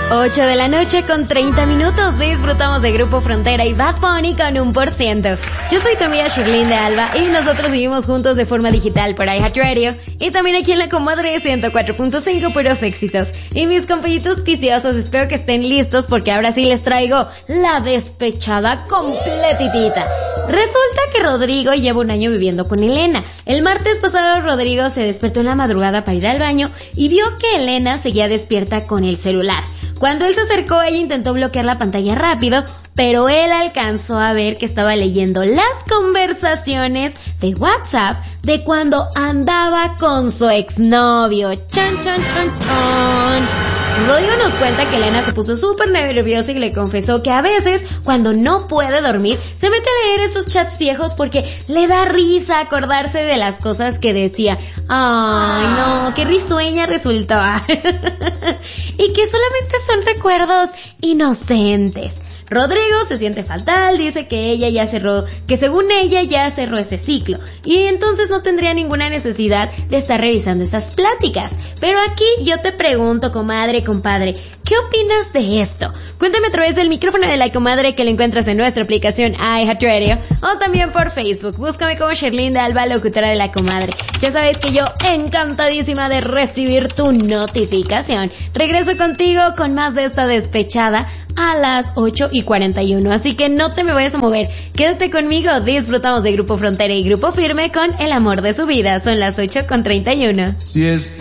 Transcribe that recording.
8 de la noche con 30 minutos. Disfrutamos de Grupo Frontera y Bad Bunny con 1%. Yo soy tu amiga Shirlene de Alba y nosotros vivimos juntos de forma digital por iHeartRadio y también aquí en La Comadre 104.5 puros éxitos. Y mis compañitos viciosos, espero que estén listos porque ahora sí les traigo la despechada completitita. Resulta que Rodrigo lleva un año viviendo con Elena. El martes pasado Rodrigo se despertó en la madrugada para ir al baño y vio que Elena seguía despierta con el celular. Cuando él se acercó, ella intentó bloquear la pantalla rápido, pero él alcanzó a ver que estaba leyendo las conversaciones de WhatsApp de cuando andaba con su exnovio. ¡Chan, chan, chan, chan! Rodrigo nos cuenta que Elena se puso súper nerviosa y le confesó que a veces, cuando no puede dormir, se mete a leer esos chats viejos porque le da risa acordarse de las cosas que decía. ¡Ay, no! ¡Qué risueña resultó! Y que solamente son recuerdos inocentes. Rodrigo se siente fatal, dice que según ella ya cerró ese ciclo y entonces no tendría ninguna necesidad de estar revisando estas pláticas. Pero aquí yo te pregunto, comadre, compadre, ¿qué opinas de esto? Cuéntame a través del micrófono de La Comadre que lo encuentras en nuestra aplicación iHeartRadio o también por Facebook. Búscame como Shirlene de Alba, locutora de La Comadre. Ya sabes que yo encantadísima de recibir tu notificación. Regreso contigo con más de esta despechada a las 8:41, así que no te me vayas a mover, quédate conmigo, disfrutamos de Grupo Frontera y Grupo Firme con El Amor de su Vida, son las 8:31.